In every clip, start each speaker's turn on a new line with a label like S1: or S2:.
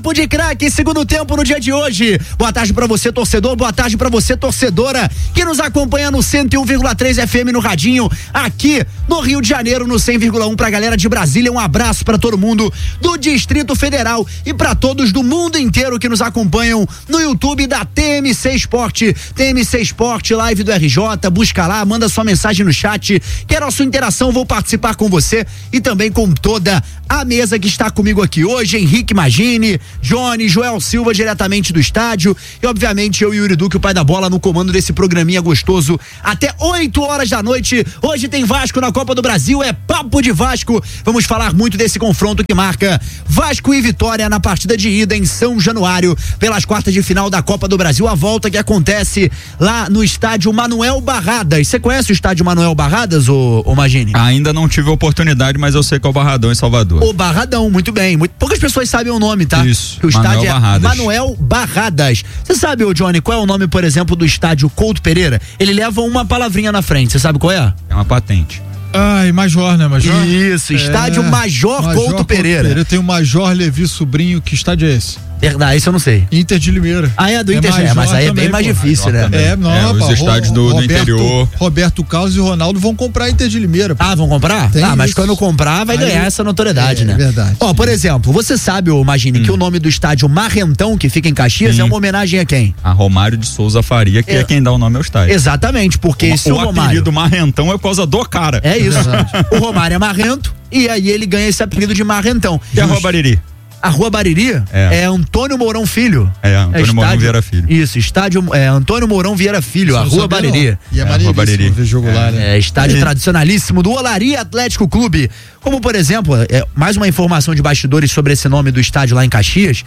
S1: Papo de Craque, segundo tempo no dia de hoje. Boa tarde pra você, torcedor, boa tarde pra você, torcedora, que nos acompanha no 101,3 FM no radinho, aqui no Rio de Janeiro, no 100,1 pra galera de Brasília. Um abraço pra todo mundo do Distrito Federal e pra todos do mundo inteiro que nos acompanham no YouTube da TMC Esporte. TMC Esporte, live do RJ, busca lá, manda sua mensagem no chat, quero a sua interação, vou participar com você e também com toda a mesa que está comigo aqui hoje, Henrique Magini, Johnny, Joel Silva, diretamente do estádio, e obviamente eu e Yuri Duque, o pai da bola, no comando desse programinha gostoso até 8 horas da noite. Hoje tem Vasco na Copa do Brasil, é Papo de Vasco. Vamos falar muito desse confronto que marca Vasco e Vitória na partida de ida em São Januário, pelas quartas de final da Copa do Brasil, a volta que acontece lá no estádio Manuel Barradas. Você conhece o estádio Manuel Barradas, ô Magini?
S2: Ainda não tive a oportunidade, mas eu sei que é o Barradão em Salvador.
S1: O Barradão, muito bem. Poucas pessoas sabem o nome, tá?
S2: Isso,
S1: que o estádio
S2: Barradas.
S1: Manuel Barradas. Você sabe, ô Johnny, qual é o nome, por exemplo, do estádio Couto Pereira? Ele leva uma palavrinha na frente, você sabe qual é?
S2: É uma patente.
S3: Ai, Major, né, Major?
S1: Isso, estádio Major Couto Pereira.
S3: Eu tenho o Major Levi Sobrinho, que estádio é esse?
S1: Verdade, isso eu não sei.
S3: Inter de Limeira.
S1: Ah, é do Inter, mas aí também, é bem mais difícil, né?
S2: Os estádios do interior.
S3: Roberto Carlos e Ronaldo vão comprar Inter de Limeira.
S1: Ah, vão comprar? Mas isso. Quando comprar vai ganhar essa notoriedade, né?
S3: É verdade.
S1: Ó, por exemplo, você sabe, Magini, que o nome do estádio Marrentão, que fica em Caxias, é uma homenagem a quem?
S2: A Romário de Souza Faria, que é quem dá o nome ao estádio.
S1: Exatamente, porque se o Romário...
S2: apelido Marrentão é por causa do cara.
S1: É isso. O Romário é marrento e aí ele ganha esse apelido de Marrentão.
S2: E a Rua Bariri?
S1: A Rua Bariri é Antônio Mourão Filho.
S2: Antônio Mourão Vieira Filho.
S1: Isso, estádio Antônio Mourão Vieira Filho, a Rua Bariri.
S3: E a Rua Bariri. Ver jogo lá, né?
S1: Estádio tradicionalíssimo do Olaria Atlético Clube. Como, por exemplo, mais uma informação de bastidores sobre esse nome do estádio lá em Caxias,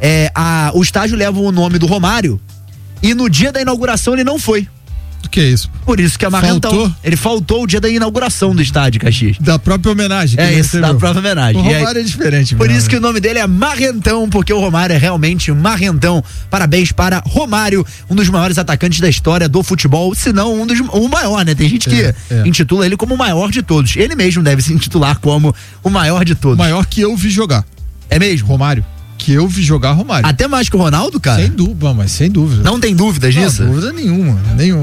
S1: o estádio leva o nome do Romário e no dia da inauguração ele não foi.
S3: O que é isso?
S1: Por isso que é Marrentão. Ele faltou o dia da inauguração do estádio Caxias.
S3: Da própria homenagem.
S1: Isso, da própria homenagem.
S3: O Romário é diferente.
S1: Por isso que o nome dele é Marrentão, porque o Romário é realmente Marrentão. Parabéns para Romário, um dos maiores atacantes da história do futebol, se não o maior, né? Tem gente que intitula ele como o maior de todos. Ele mesmo deve se intitular como o maior de todos.
S3: O maior que eu vi jogar.
S1: É mesmo?
S3: Romário. Que eu vi jogar Romário.
S1: Até mais que o Ronaldo, cara?
S3: Sem dúvida, mas sem dúvida.
S1: Não tem dúvidas disso?
S3: Não, dúvida nenhuma.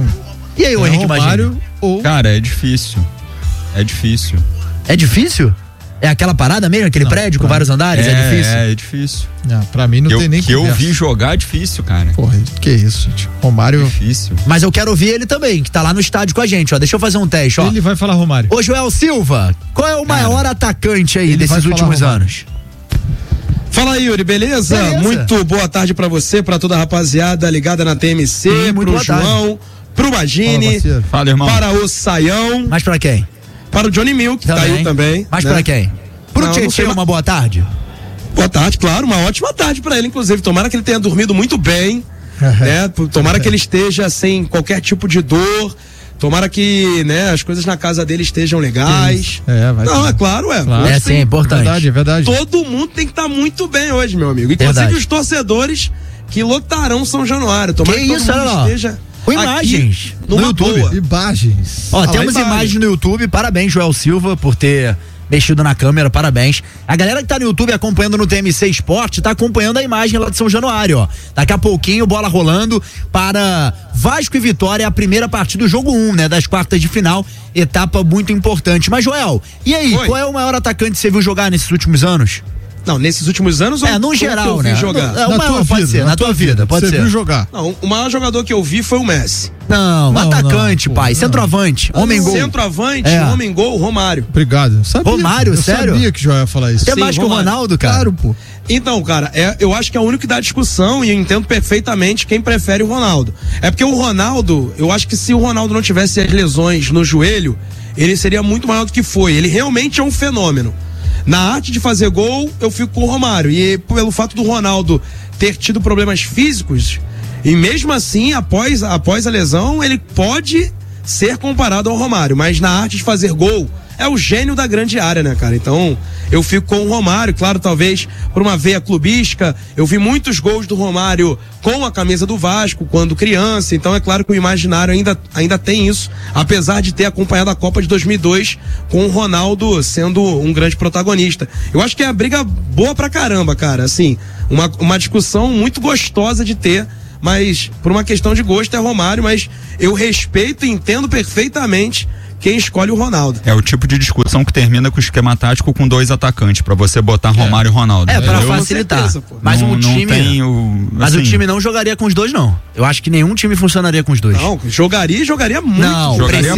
S1: E aí, o Henrique Magini?
S2: Cara, é difícil. É difícil.
S1: É difícil? É aquela parada mesmo, aquele prédio com vários andares? É difícil?
S2: É difícil.
S3: Pra mim não tem nem
S2: que eu vi jogar é difícil, cara.
S3: Porra, que isso, gente. Romário...
S2: Difícil.
S1: Mas eu quero ouvir ele também, que tá lá no estádio com a gente, ó. Deixa eu fazer um teste, ó.
S3: Ele vai falar Romário.
S1: Ô, Joel Silva, qual é o maior atacante aí desses últimos anos?
S4: Fala aí, Yuri, beleza? Muito boa tarde pra você, pra toda a rapaziada ligada na TMC, pro João, pro Magini,
S2: fala, irmão.
S4: Para o Saião.
S1: Mas pra quem?
S4: Para o Johnny Mil, que tá aí também.
S1: Mas pra quem? Pro Tietê, uma boa tarde?
S4: Boa tarde, claro, uma ótima tarde pra ele, inclusive. Tomara que ele tenha dormido muito bem, né? Tomara que ele esteja sem qualquer tipo de dor. Tomara que, né, as coisas na casa dele estejam legais. É claro,
S1: Claro. É sim, é importante.
S3: É verdade.
S4: Todo mundo tem que estar muito bem hoje, meu amigo. Inclusive os torcedores que lotarão São Januário. Tomara que todo mundo esteja
S1: com imagens
S4: no YouTube.
S1: Boa.
S3: Imagens.
S1: Ó, temos imagens no YouTube. Parabéns, Joel Silva, por ter mexido na câmera, parabéns. A galera que tá no YouTube acompanhando no TMC Esporte tá acompanhando a imagem lá de São Januário, ó. Daqui a pouquinho, bola rolando para Vasco e Vitória, a primeira partida do jogo 1, né? Das quartas de final, etapa muito importante. Mas, Joel, e aí, qual é o maior atacante que você viu jogar nesses últimos anos?
S4: Não, nesses últimos anos ou
S1: no geral, né?
S4: Jogar?
S1: O maior pode ser, na tua vida, pode ser.
S3: Você viu jogar?
S4: Não, o maior jogador que eu vi foi o Messi.
S1: Não, atacante, pai, centroavante, homem-gol.
S4: Centroavante, homem-gol, Romário.
S3: Obrigado.
S1: Romário, sério?
S3: Eu sabia que o Joel ia falar isso.
S1: É mais que o Ronaldo, cara?
S3: Claro, pô.
S4: Então, cara, eu acho que é o único que dá discussão e eu entendo perfeitamente quem prefere o Ronaldo. É porque o Ronaldo, eu acho que se o Ronaldo não tivesse as lesões no joelho, ele seria muito maior do que foi. Ele realmente é um fenômeno. Na arte de fazer gol, eu fico com o Romário. E pelo fato do Ronaldo ter tido problemas físicos, e mesmo assim, após a lesão, ele pode ser comparado ao Romário, mas na arte de fazer gol, é o gênio da grande área, né, cara? Então, eu fico com o Romário, claro, talvez por uma veia clubística. Eu vi muitos gols do Romário com a camisa do Vasco, quando criança. Então, é claro que o imaginário ainda tem isso, apesar de ter acompanhado a Copa de 2002 com o Ronaldo sendo um grande protagonista. Eu acho que é a briga boa pra caramba, cara. Assim, uma discussão muito gostosa de ter, mas por uma questão de gosto é Romário, mas eu respeito e entendo perfeitamente quem escolhe o Ronaldo.
S2: É o tipo de discussão que termina com o esquema tático com 2 atacantes, pra você botar Romário e Ronaldo.
S1: Pra facilitar.
S4: Mas
S2: não
S1: o time não jogaria com os dois, não. Eu acho que nenhum time funcionaria com os dois.
S4: Não, jogaria muito.
S1: Não,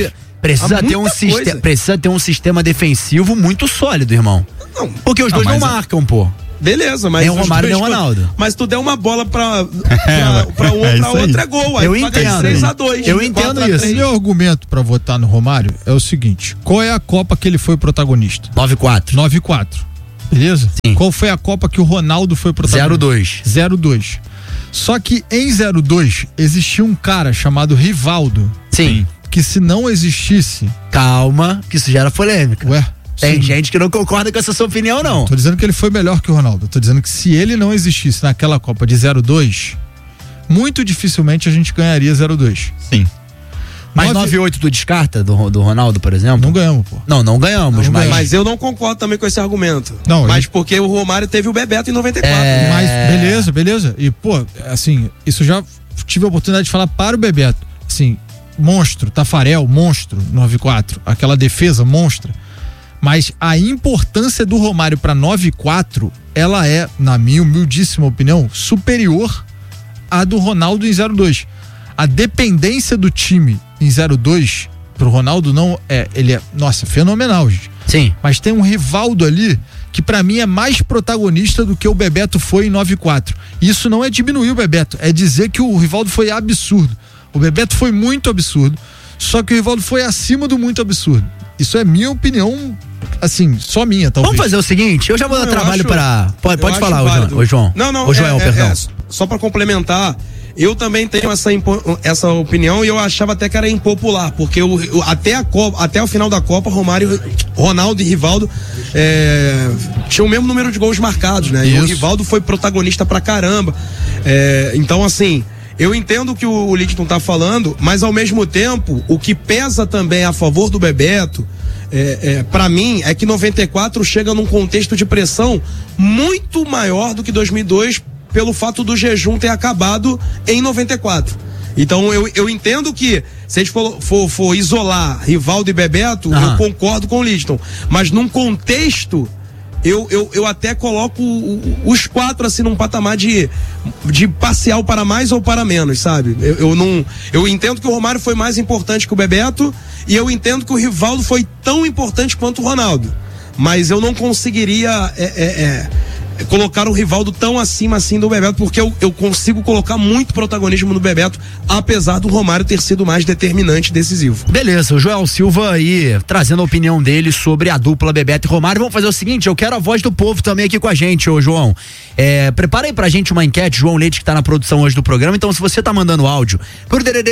S1: precisa ter um sistema defensivo muito sólido, irmão.
S4: Não,
S1: porque os dois não marcam, pô.
S4: Beleza, mas
S1: nem o Romário nem o Ronaldo.
S4: Mas tu der uma bola pra um ou pra outro é gol. Aí
S1: eu entendo.
S4: 3-2.
S1: Eu entendo isso.
S3: Meu argumento pra votar no Romário é o seguinte: qual é a Copa que ele foi protagonista?
S1: 9-4.
S3: Beleza?
S1: Sim.
S3: Qual foi a Copa que o Ronaldo foi protagonista?
S1: 0-2.
S3: Só que em 0-2 existia um cara chamado Rivaldo.
S1: Sim.
S3: Que se não existisse.
S1: Calma, que isso gera polêmica.
S3: Ué?
S1: Tem gente que não concorda com essa sua opinião, não.
S3: Tô dizendo que ele foi melhor que o Ronaldo. Tô dizendo que se ele não existisse naquela Copa de 0-2, muito dificilmente a gente ganharia 0-2.
S2: Sim.
S1: Mas 9-8 tu descarta do Ronaldo, por exemplo?
S3: Não ganhamos, pô.
S1: Não ganhamos,
S4: mas eu não concordo também com esse argumento.
S3: Não,
S4: mas porque o Romário teve o Bebeto em 94.
S3: Mas beleza. E, pô, assim, isso já tive a oportunidade de falar para o Bebeto. Assim, monstro, Tafarel, monstro, 9-4. Aquela defesa, monstra. Mas a importância do Romário para 9-4, ela é, na minha humildíssima opinião, superior à do Ronaldo em 0-2. A dependência do time em 0-2 pro Ronaldo não é, ele é, nossa, fenomenal, gente.
S1: Sim.
S3: Mas tem um Rivaldo ali que pra mim é mais protagonista do que o Bebeto foi em 9-4. Isso não é diminuir o Bebeto, é dizer que o Rivaldo foi absurdo. O Bebeto foi muito absurdo, só que o Rivaldo foi acima do muito absurdo. Isso é minha opinião, assim, só minha, talvez.
S1: Vamos fazer o seguinte, eu já vou dar trabalho para... Pode falar,
S4: o
S1: João.
S4: Não,
S1: o Joel, perdão.
S4: Só para complementar, eu também tenho essa opinião e eu achava até que era impopular, porque até o final da Copa, Ronaldo e Rivaldo tinham o mesmo número de gols marcados, né? Isso. E o Rivaldo foi protagonista pra caramba. Então, assim, eu entendo o que o Lidton tá falando, mas ao mesmo tempo, o que pesa também a favor do Bebeto, pra mim, é que 94 chega num contexto de pressão muito maior do que 2002, pelo fato do jejum ter acabado em 94. Então eu entendo que se a gente for isolar Rivaldo e Bebeto, eu concordo com o Lidton, mas num contexto eu até coloco os 4 assim num patamar de parcial para mais ou para menos, sabe? Eu entendo que o Romário foi mais importante que o Bebeto e eu entendo que o Rivaldo foi tão importante quanto o Ronaldo, mas eu não conseguiria colocar o Rivaldo tão acima assim do Bebeto, porque eu consigo colocar muito protagonismo no Bebeto, apesar do Romário ter sido mais determinante e decisivo.
S1: Beleza, o Joel Silva aí trazendo a opinião dele sobre a dupla Bebeto e Romário. Vamos fazer o seguinte, eu quero a voz do povo também aqui com a gente, ô João. Prepara aí pra gente uma enquete, João Leite, que tá na produção hoje do programa. Então, se você tá mandando áudio por DDD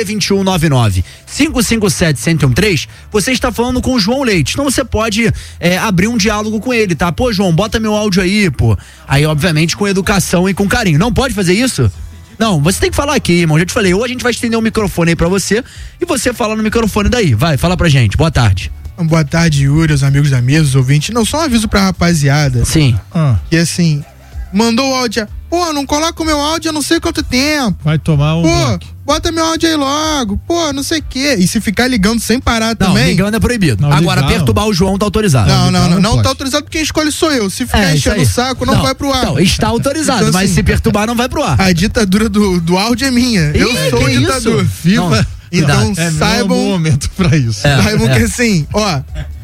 S1: 2199-557-1013, você está falando com o João Leite. Então você pode abrir um diálogo com ele, tá? Pô, João, bota meu áudio aí, pô. Aí, obviamente, com educação e com carinho. Não pode fazer isso? Não, você tem que falar aqui, irmão. Já te falei, ou a gente vai estender um microfone aí pra você e você fala no microfone daí. Vai, fala pra gente. Boa tarde.
S5: Boa tarde, Yuri, os amigos da mesa, os ouvintes. Não, só um aviso pra rapaziada.
S1: Sim.
S5: Que assim, mandou o áudio. Pô, não coloca o meu áudio há não sei quanto tempo.
S3: Vai tomar um.
S5: Pô, bota meu áudio aí logo. Pô, não sei o quê. E se ficar ligando sem parar também.
S1: Não, ligando é proibido.
S3: Não,
S1: agora, perturbar o João tá autorizado.
S5: Não tá autorizado porque quem escolhe sou eu. Se ficar enchendo o saco, não vai pro ar.
S1: Não, está autorizado, então, mas assim, se perturbar, não vai pro ar.
S5: A ditadura do áudio é minha. Eu sou o ditador.
S3: FIFA.
S5: Então saibam.
S3: Um momento pra isso.
S5: Saibam que assim, ó.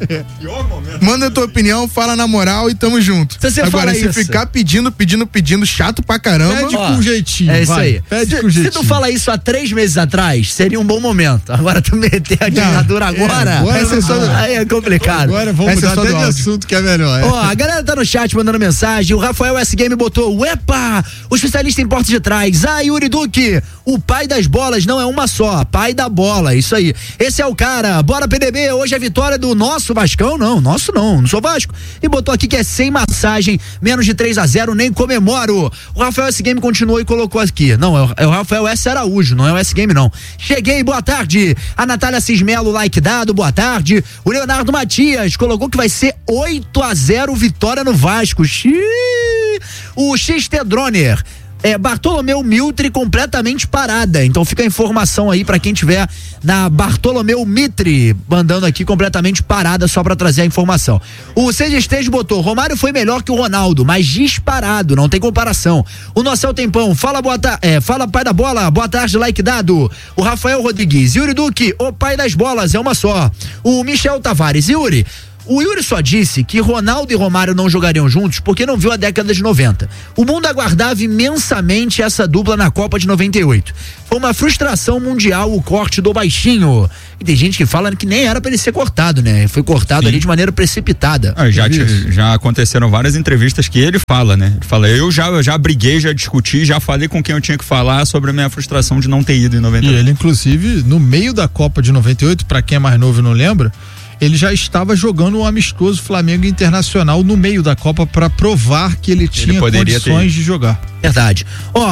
S5: Manda a tua opinião, fala na moral e tamo junto. Agora, se ficar pedindo, chato pra caramba.
S3: Pede com jeitinho.
S1: É isso aí.
S3: Pede com jeitinho.
S1: Se tu fala isso há 3 meses atrás, seria um bom momento. Agora tu meter a ditadura agora. Aí é complicado.
S3: Agora vamos mudar até de assunto que é melhor.
S1: Ó, a galera tá no chat mandando mensagem. O Rafael S Game botou: "Uepa! O especialista em portas de trás. Yuri Duque, o pai das bolas não é uma só. Pai da bola, isso aí. Esse é o cara, bora PDB, hoje é vitória do nosso Vascão, não sou Vasco. E botou aqui que é sem massagem, menos de 3-0, nem comemoro. O Rafael S Game continuou e colocou aqui, não, é o Rafael S Araújo, não é o S Game não. Cheguei, boa tarde. A Natália Cismelo, like dado, boa tarde. O Leonardo Matias colocou que vai ser 8-0 vitória no Vasco. Xiii. O XT Droner, Bartolomeu Mitre completamente parada, então fica a informação aí pra quem tiver na Bartolomeu Mitre, mandando aqui completamente parada só pra trazer a informação. O Seja Estejo botou, Romário foi melhor que o Ronaldo, mas disparado, não tem comparação. O Nossel Tempão, fala pai da bola, boa tarde, like dado. O Rafael Rodrigues, Yuri Duque, o pai das bolas, é uma só. O Michel Tavares, Yuri, o Yuri só disse que Ronaldo e Romário não jogariam juntos porque não viu a década de 90. O mundo aguardava imensamente essa dupla na Copa de 98. Foi uma frustração mundial o corte do baixinho. E tem gente que fala que nem era pra ele ser cortado, né? Foi cortado ali de maneira precipitada.
S2: Já aconteceram várias entrevistas que ele fala, né? Ele fala, eu já briguei, já discuti, já falei com quem eu tinha que falar sobre a minha frustração de não ter ido em 98.
S3: E ele, inclusive, no meio da Copa de 98, pra quem é mais novo e não lembra, ele já estava jogando um amistoso Flamengo Internacional no meio da Copa para provar que ele tinha condições de jogar.
S1: Verdade.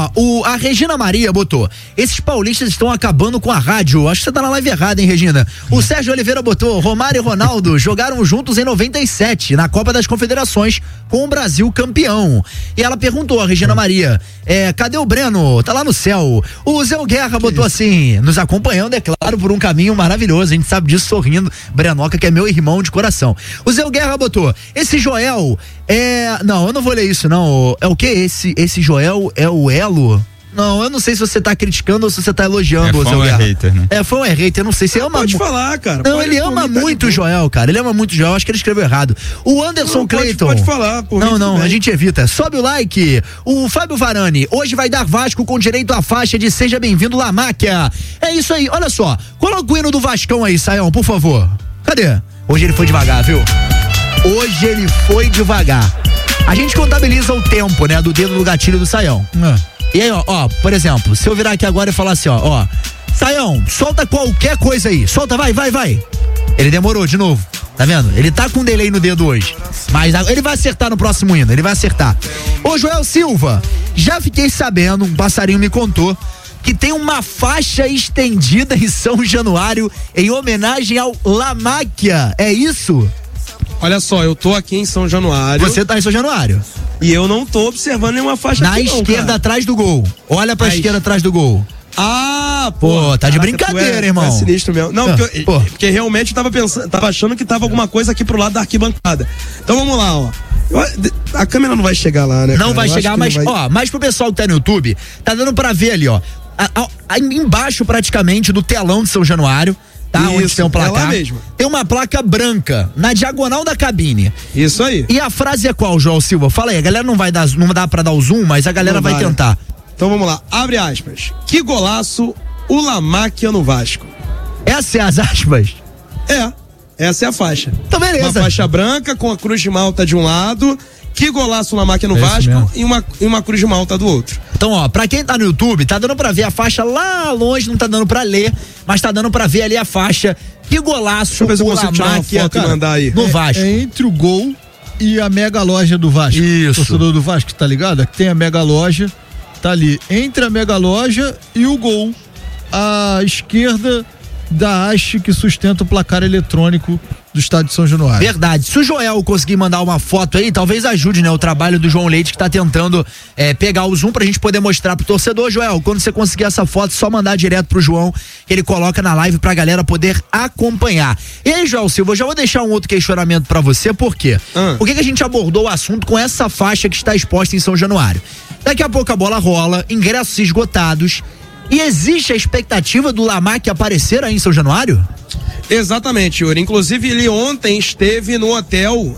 S1: A Regina Maria botou, esses paulistas estão acabando com a rádio. Acho que você tá na live errada, hein, Regina? O Sérgio Oliveira botou, Romário e Ronaldo jogaram juntos em 97, na Copa das Confederações, com o Brasil campeão. E ela perguntou, a Regina Maria, cadê o Breno? Tá lá no céu. O Zé Guerra botou assim, nos acompanhando, é claro, por um caminho maravilhoso, a gente sabe disso, sorrindo, Brenoca, que é meu irmão de coração. O Zé Guerra botou, esse Joel não, eu não vou ler isso, não. É o que? Esse Joel é o Elo? Não, eu não sei se você tá criticando ou se você tá elogiando o Zé Guerra.
S2: Hater, né?
S1: Fã é hater, eu não sei se ama.
S4: Pode falar, cara.
S1: Não, ele ama muito o Joel, cara. Ele ama muito o Joel, acho que ele escreveu errado. O Anderson Clayton.
S4: Pode falar, por
S1: Não, a gente evita. Sobe o like. O Fábio Varani, hoje vai dar Vasco com direito à faixa de seja bem-vindo Lamáquia. É isso aí, olha só. Coloca o hino do Vascão aí, Saião, por favor. Cadê? Hoje ele foi devagar, viu? Hoje ele foi devagar. A gente contabiliza o tempo, né, do dedo do gatilho do Saião. E aí, ó, por exemplo, se eu virar aqui agora e falar assim, ó, Saião, solta qualquer coisa aí. Solta, vai. Ele demorou de novo. Tá vendo? Ele tá com um delay no dedo hoje. Mas ele vai acertar no próximo hino, ele vai acertar. Ô, Joel Silva, já fiquei sabendo, um passarinho me contou, que tem uma faixa estendida em São Januário em homenagem ao Lamáquia. É isso?
S4: Olha só, eu tô aqui em São Januário.
S1: Você tá em São Januário.
S4: E eu não tô observando nenhuma faixa
S1: na aqui, esquerda, atrás do gol. Olha pra esquerda, atrás do gol.
S4: Pô,
S1: tá de brincadeira, irmão.
S4: É sinistro mesmo. Não, porque realmente eu tava achando que tava alguma coisa aqui pro lado da arquibancada. Então vamos lá, ó. A câmera não vai chegar lá, né?
S1: Não vai chegar, mas, mas pro pessoal que tá no YouTube, tá dando pra ver ali, ó. Embaixo, praticamente, do telão de São Januário. Tá, isso, onde tem um placar.
S4: É lá mesmo.
S1: Tem uma placa branca na diagonal da cabine.
S4: Isso aí.
S1: E a frase é qual, João Silva? Fala aí, a galera não dá pra dar o zoom, mas a galera vai tentar.
S4: Então vamos lá, abre aspas. Que golaço o Lamáquia no Vasco.
S1: Essa é as aspas?
S4: Essa é a faixa.
S1: Então beleza.
S4: Uma faixa branca com a cruz de malta de um lado. Que golaço o Lamáquia no Vasco e uma cruz de malta do outro.
S1: Então, ó, pra quem tá no YouTube, tá dando pra ver a faixa lá longe, não tá dando pra ler, mas tá dando pra ver ali a faixa. Que golaço o Lamáquia
S4: no
S1: Vasco.
S3: É entre o gol e a mega loja do Vasco.
S1: Isso.
S3: O torcedor do Vasco, tá ligado? Tem a mega loja, tá ali entre a mega loja e o gol, à esquerda da haste que sustenta o placar eletrônico do estádio de São Januário.
S1: Verdade. Se o Joel conseguir mandar uma foto aí, talvez ajude, né? O trabalho do João Leite, que tá tentando pegar o zoom pra gente poder mostrar pro torcedor. Joel, quando você conseguir essa foto, só mandar direto pro João, que ele coloca na live pra galera poder acompanhar. E aí, Joel Silva, eu já vou deixar um outro questionamento pra você, por quê? Por que a gente abordou o assunto com essa faixa que está exposta em São Januário? Daqui a pouco a bola rola, ingressos esgotados, e existe a expectativa do Lamáquia aparecer aí em São Januário?
S4: Exatamente, Yuri. Inclusive, ele ontem esteve no hotel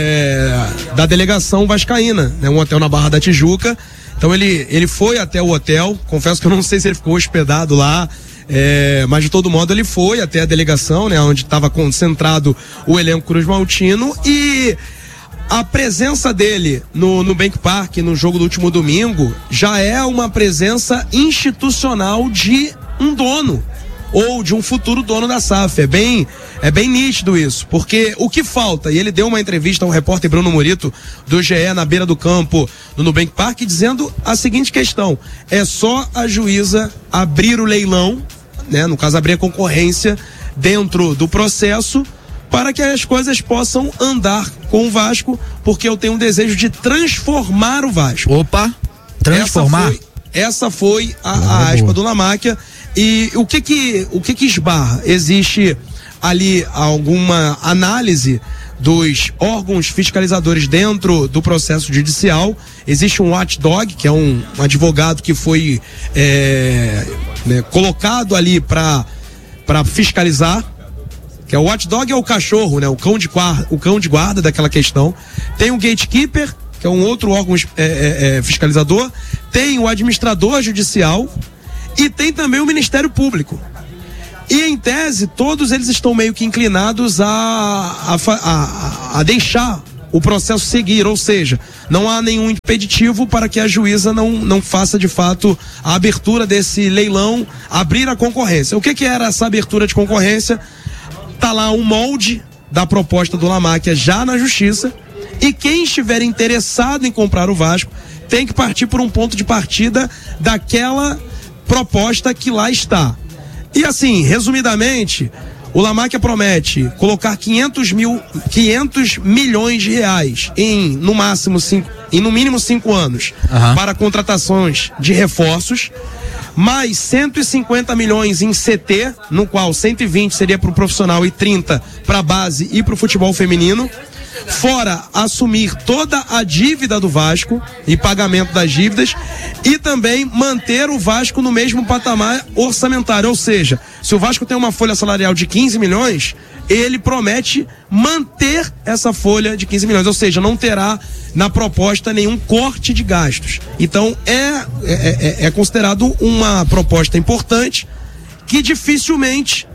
S4: da delegação vascaína, né? Um hotel na Barra da Tijuca. Então ele foi até o hotel. Confesso que eu não sei se ele ficou hospedado lá, mas de todo modo ele foi até a delegação, né? Onde estava concentrado o elenco Cruz Maltino, e a presença dele no Bank Park, no jogo do último domingo, já é uma presença institucional de um dono. ou de um futuro dono da SAF. É bem nítido isso, porque o que falta, e ele deu uma entrevista ao repórter Bruno Murito do GE na beira do campo do Nubank Park, dizendo a seguinte questão: é só a juíza abrir o leilão, né, no caso abrir a concorrência dentro do processo, para que as coisas possam andar com o Vasco, porque eu tenho um desejo de transformar o Vasco.
S1: Opa, transformar?
S4: Essa foi a aspa do Lamáquia. E o que esbarra? Existe ali alguma análise dos órgãos fiscalizadores dentro do processo judicial. Existe um watchdog, que é um advogado que foi colocado ali para fiscalizar. Que é o watchdog, é o cachorro, né? O cão de guarda daquela questão. Tem o gatekeeper, que é um outro órgão fiscalizador. Tem o administrador judicial e tem também o Ministério Público. E em tese, todos eles estão meio que inclinados a deixar o processo seguir, ou seja, não há nenhum impeditivo para que a juíza não faça de fato a abertura desse leilão, abrir a concorrência. O que era essa abertura de concorrência? Tá lá um molde da proposta do Lamáquia já na justiça, e quem estiver interessado em comprar o Vasco tem que partir por um ponto de partida daquela proposta que lá está. E assim, resumidamente, o Lamáquia promete colocar 500 milhões de reais em no mínimo 5 anos para contratações de reforços, mais 150 milhões em CT, no qual 120 seria para o profissional e 30 para a base e para o futebol feminino. Fora assumir toda a dívida do Vasco e pagamento das dívidas, e também manter o Vasco no mesmo patamar orçamentário, ou seja, se o Vasco tem uma folha salarial de 15 milhões, ele promete manter essa folha de 15 milhões, ou seja, não terá na proposta nenhum corte de gastos. Então é considerado uma proposta importante, que dificilmente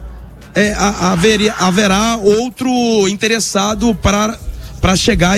S4: haverá outro interessado para chegar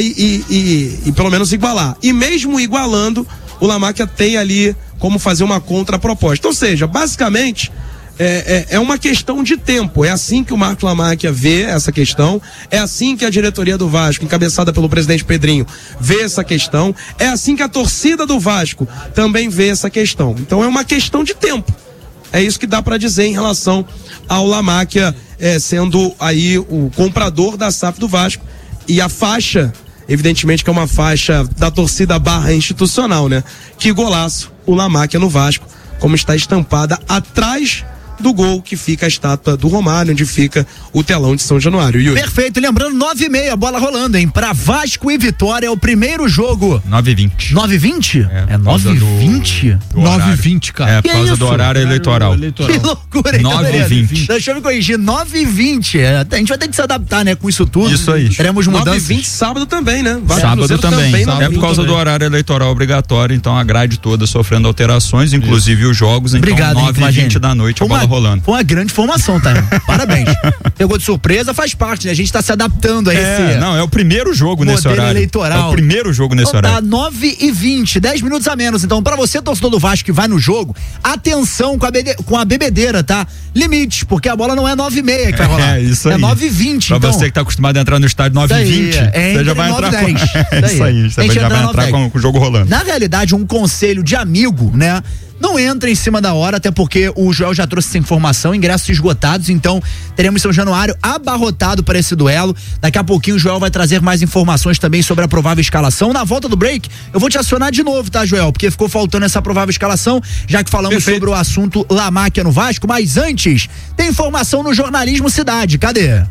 S4: e pelo menos igualar. E mesmo igualando, o Lamáquia tem ali como fazer uma contraproposta. Ou seja, basicamente, é uma questão de tempo. É assim que o Marco Lamáquia vê essa questão, é assim que a diretoria do Vasco, encabeçada pelo presidente Pedrinho, vê essa questão, é assim que a torcida do Vasco também vê essa questão. Então é uma questão de tempo. É isso que dá para dizer em relação ao Lamáquia sendo aí o comprador da SAF do Vasco. E a faixa, evidentemente que é uma faixa da torcida / institucional, né? Que golaço o Lamáquia no Vasco, como está estampada atrás do gol que fica a estátua do Romário, onde fica o telão de São Januário. Yuri.
S1: Perfeito, lembrando, 9h30, bola rolando, hein? Pra Vasco e Vitória, é o primeiro jogo.
S2: 9h20.
S1: 9h20?
S2: É
S1: 9h20?
S3: 9h20, cara.
S2: É, por causa do horário eleitoral.
S1: Que loucura, hein?
S2: 9h20.
S1: Deixa eu me corrigir, 9h20. A gente vai ter que se adaptar, né, com isso tudo.
S2: Isso aí.
S1: Teremos mudanças.
S4: 9h20, sábado também, né?
S2: Sábado também. É por causa do horário eleitoral obrigatório, então a grade toda sofrendo alterações, inclusive os jogos. Então,
S1: obrigado,
S2: 9h20 da noite, a bola rolando.
S1: Foi uma grande formação, tá? Parabéns. Pegou de surpresa, faz parte, né? A gente tá se adaptando a esse.
S2: Não, é o primeiro jogo nesse horário.
S1: Eleitoral.
S2: É o primeiro jogo nesse horário.
S1: Tá 9h20, 10 minutos a menos. Então, pra você, torcedor do Vasco que vai no jogo, atenção com a bebedeira, tá? Limites, porque a bola não é 9h30 que vai rolar. É
S2: isso aí.
S1: É 9h20.
S2: Pra então, você que tá acostumado a entrar no estádio 9h20, você já vai entrar com... Isso aí, você já vai entrar com o jogo rolando.
S1: Na realidade, um conselho de amigo, né? Não entra em cima da hora, até porque o Joel já trouxe essa informação, ingressos esgotados, então teremos São Januário abarrotado para esse duelo. Daqui a pouquinho o Joel vai trazer mais informações também sobre a provável escalação. Na volta do break, eu vou te acionar de novo, tá, Joel? Porque ficou faltando essa provável escalação, já que falamos sobre o assunto Lamáquia no Vasco, mas antes, tem informação no Jornalismo Cidade, cadê?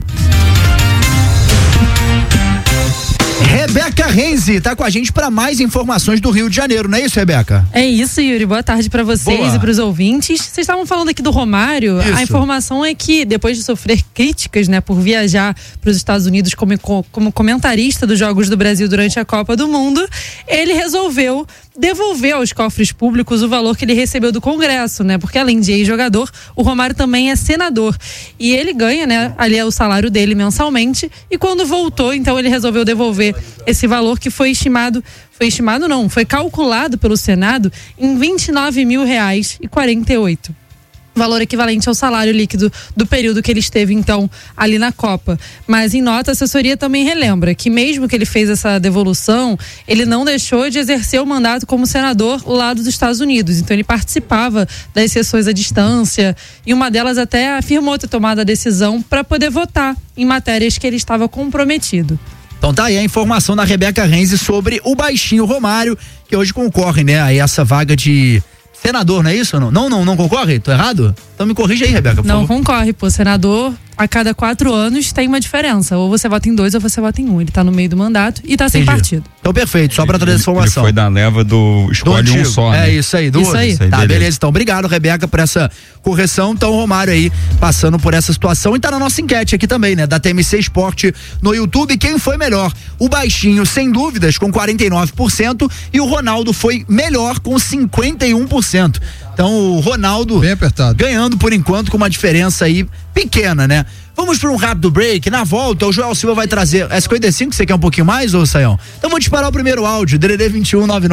S1: Rebeca Renzi tá com a gente para mais informações do Rio de Janeiro, não é isso, Rebeca?
S6: É isso, Yuri. Boa tarde para vocês e para os ouvintes. Vocês estavam falando aqui do Romário. Isso. A informação é que depois de sofrer críticas, né, por viajar para os Estados Unidos como comentarista dos Jogos do Brasil durante a Copa do Mundo, ele resolveu devolver aos cofres públicos o valor que ele recebeu do Congresso, né? Porque além de ex-jogador, o Romário também é senador. E ele ganha, né, ali é o salário dele mensalmente, e quando voltou, então ele resolveu devolver esse valor que foi calculado pelo Senado em R$29.048. valor equivalente ao salário líquido do período que ele esteve, então, ali na Copa. Mas em nota, a assessoria também relembra que mesmo que ele fez essa devolução, ele não deixou de exercer o mandato como senador lá dos Estados Unidos. Então ele participava das sessões à distância e uma delas até afirmou ter tomado a decisão para poder votar em matérias que ele estava comprometido.
S1: Então tá aí a informação da Rebeca Renzi sobre o baixinho Romário, que hoje concorre, né, a essa vaga de senador, não é isso? Não concorre? Tô errado? Então me corrija aí, Rebeca, por
S6: Não
S1: favor.
S6: concorre, pô. Senador, a cada 4 anos tem uma diferença. Ou você vota em 2 ou você vota em 1. Ele tá no meio do mandato e tá sem partido.
S1: Então perfeito, só pra trazer essa informação.
S2: Ele foi da leva do escolhe um só, né?
S1: É isso aí, do
S6: isso aí.
S1: Tá, beleza. Então obrigado, Rebeca, por essa correção. Então o Romário aí passando por essa situação e tá na nossa enquete aqui também, né? Da TMC Esporte no YouTube. Quem foi melhor? O baixinho, sem dúvidas, com 49%, e o Ronaldo foi melhor com 51%. Então o Ronaldo
S3: bem apertado,
S1: ganhando por enquanto com uma diferença aí pequena, né? Vamos para um rápido break. Na volta, o Joel Silva vai trazer. É 55, você quer um pouquinho mais, ô Saião? Então vou disparar o primeiro áudio, DDD 2199.